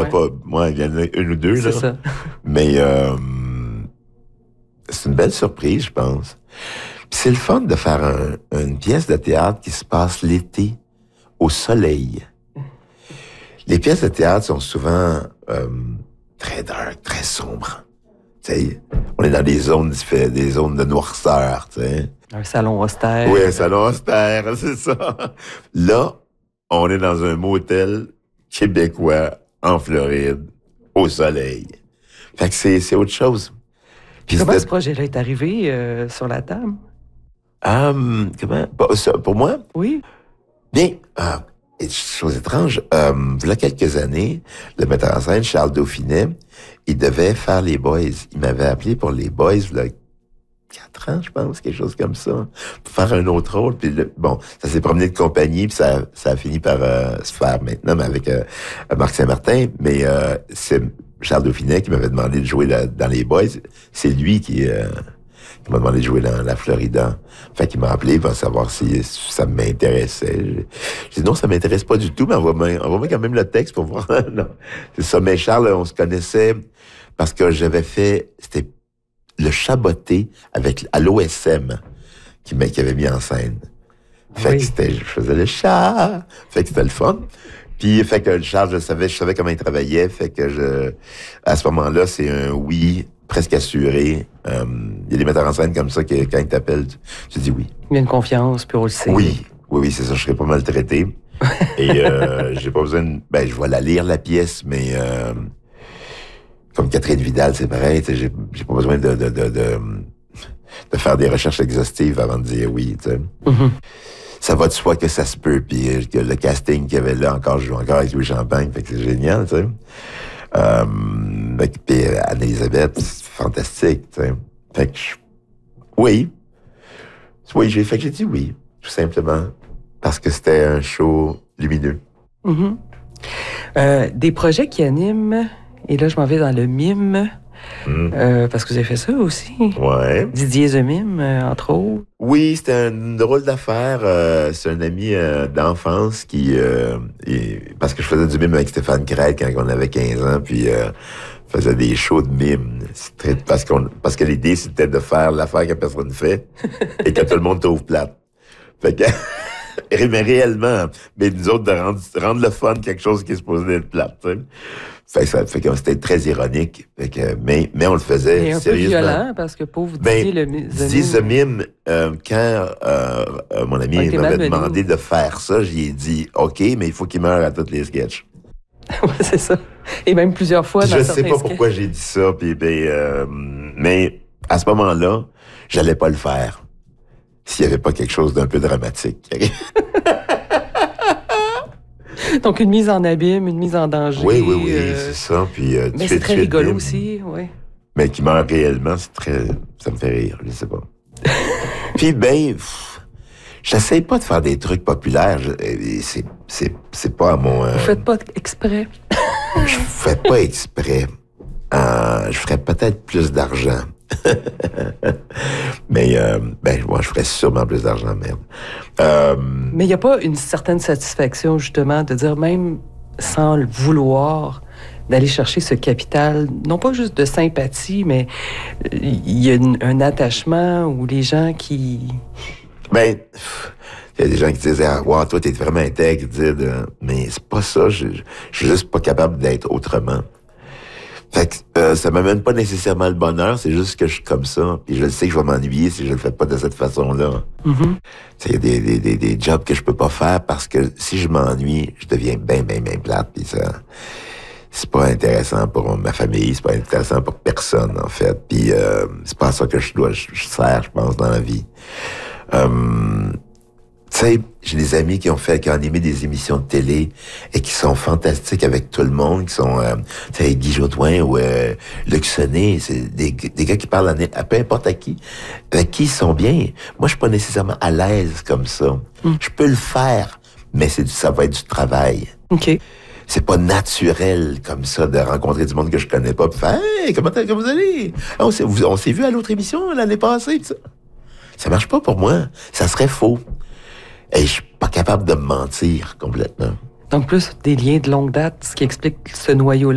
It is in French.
pas... Moi, il y en a une ou deux, là. C'est ça. Mais c'est une belle surprise, je pense. Puis c'est le fun de faire une pièce de théâtre qui se passe l'été, au soleil. Les pièces de théâtre sont souvent très dark, très sombres. T'sais, on est dans des zones de noirceur, tu sais. Un salon austère. Oui, un salon austère, c'est ça. Là, on est dans un motel québécois en Floride, au soleil. Fait que c'est autre chose. Puis Comment ce projet-là est arrivé sur la table? Comment? Pour moi? Oui. Bien, chose étrange, il y a quelques années, le metteur en scène, Charles Dauphinet, il devait faire les Boys. Il m'avait appelé pour les Boys, il y a 4 ans, je pense, quelque chose comme ça, pour faire un autre rôle. Puis ça s'est promené de compagnie, puis ça a fini par se faire maintenant, mais avec Marc Saint-Martin. Mais c'est Charles Dauphinet qui m'avait demandé de jouer dans les Boys. C'est lui qui m'a demandé de jouer dans la Florida. Fait qu'il m'a appelé pour savoir si ça m'intéressait. J'ai dit non, ça m'intéresse pas du tout, mais envoie-moi quand même le texte pour voir. Non, c'est ça. Mais Charles, on se connaissait parce que c'était le Chaboté à l'OSM qui avait mis en scène. Fait que je faisais le chat. Fait que c'était le fun. Puis, fait que Charles, je savais comment il travaillait. Fait que à ce moment-là, c'est un oui presque assuré. Il y a des metteurs en scène comme ça que quand ils t'appellent, tu dis oui. Il y a une confiance, puis on le sait. Oui, c'est ça. Je serais pas maltraité. Et j'ai pas besoin je vais la lire, la pièce, mais comme Catherine Vidal, c'est pareil. J'ai pas besoin de faire des recherches exhaustives avant de dire oui, tu sais. Mm-hmm. Ça va de soi que ça se peut, puis que le casting qu'il y avait là, je joue encore avec Louis Champagne, fait que c'est génial, tu sais. Puis Anne-Élisabeth, c'est fantastique, tu sais. Fait que oui, j'ai dit oui, tout simplement, parce que c'était un show lumineux. Mm-hmm. Des projets qui animent, et là je m'en vais dans le mime, parce que vous avez fait ça aussi. Ouais. Didier The Mime, entre autres. Oui, c'était une drôle d'affaire. C'est un ami d'enfance parce que je faisais du mime avec Stéphane Craig quand on avait 15 ans, puis faisait des shows de mime. Parce que l'idée, c'était de faire l'affaire que personne ne fait et que tout le monde trouve plate. Fait que, mais réellement, mais nous autres, de rendre le fun quelque chose qui est supposé être plate, tu sais. Fait que c'était très ironique. Fait que, mais on le faisait et un sérieusement. peu violent, parce que pauvre Didier Didier The Mime, quand mon ami m'avait demandé de faire ça, j'y ai dit OK, mais il faut qu'il meure à tous les sketchs. Oui, c'est ça. Et même plusieurs fois dans je sais pas pourquoi j'ai dit ça, mais à ce moment-là, j'allais pas le faire s'il y avait pas quelque chose d'un peu dramatique. Donc, une mise en abîme, une mise en danger. Oui, c'est ça. Puis, mais c'est très rigolo aussi, oui. Mais qui meurt réellement, ça me fait rire, je sais pas. Puis, j'essaie pas de faire des trucs populaires. C'est pas à mon... Vous faites pas exprès. Je fais pas exprès. Je ferais peut-être plus d'argent. Mais, moi, je ferais sûrement plus d'argent, merde. Mais il n'y a pas une certaine satisfaction, justement, de dire, même sans le vouloir, d'aller chercher ce capital, non pas juste de sympathie, mais il y a un attachement où les gens qui... il y a des gens qui disent « wow, toi, t'es vraiment intègre. » Mais c'est pas ça. Je suis juste pas capable d'être autrement. Fait que ça m'amène pas nécessairement le bonheur, c'est juste que je suis comme ça. Puis je sais que je vais m'ennuyer si je le fais pas de cette façon-là. Mm-hmm. Il y a des jobs que je peux pas faire parce que si je m'ennuie, je deviens bien plate. Puis ça, c'est pas intéressant pour ma famille, c'est pas intéressant pour personne, en fait. Puis c'est pas à ça que je sers, je pense, dans la vie. Tu sais, j'ai des amis qui ont animé des émissions de télé et qui sont fantastiques avec tout le monde, qui sont, tu sais, Guy Jodoin ou Luc Sonnet, c'est des gars qui parlent à peu importe à qui, avec qui ils sont bien. Moi, je suis pas nécessairement à l'aise comme ça. Je peux le faire, mais ça va être du travail. OK. C'est pas naturel comme ça de rencontrer du monde que je connais pas, puis faire « Hey, comment vous allez? On s'est vu à l'autre émission l'année passée. » Ça marche pas pour moi. Ça serait faux. Et je suis pas capable de me mentir complètement. Donc, plus des liens de longue date, ce qui explique ce noyau-là.